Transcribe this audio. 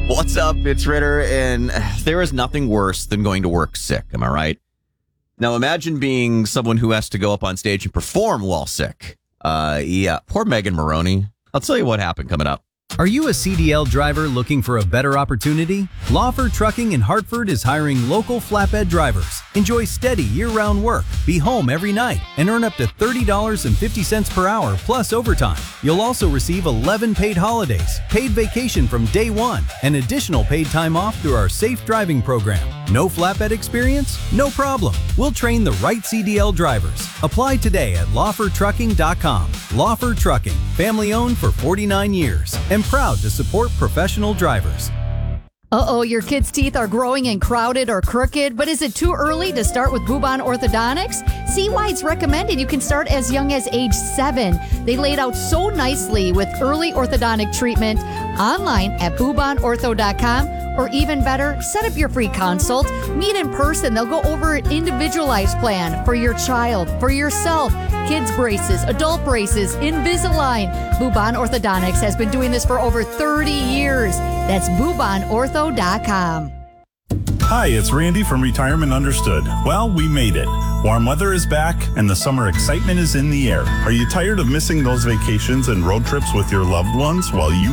What's up? It's Ritter, and there is nothing worse than going to work sick. Am I right? Now, imagine being someone who has to go up on stage and perform while sick. Poor Megan Maroney. I'll tell you what happened coming up. Are you a CDL driver looking for a better opportunity? Lawford Trucking in Hartford is hiring local flatbed drivers. Enjoy steady year-round work, be home every night, and earn up to $30.50 per hour plus overtime. You'll also receive 11 paid holidays, paid vacation from day one, and additional paid time off through our safe driving program. No flatbed experience? No problem. We'll train the right CDL drivers. Apply today at lawfordtrucking.com. Lawford Trucking, family owned for 49 years, and proud to support professional drivers. Uh-oh, your kid's teeth are growing and crowded or crooked, but is it too early to start with Bubon Orthodontics? See why it's recommended you can start as young as age 7. They laid out so nicely with early orthodontic treatment online at bubonortho.com, or even better, set up your free consult, meet in person. They'll go over an individualized plan for your child, for yourself, kids braces, adult braces, Invisalign. Bubon Orthodontics has been doing this for over 30 years. That's bubonortho.com. Hi, it's Randy from Retirement Understood. Well, we made it. Warm weather is back and the summer excitement is in the air. Are you tired of missing those vacations and road trips with your loved ones while you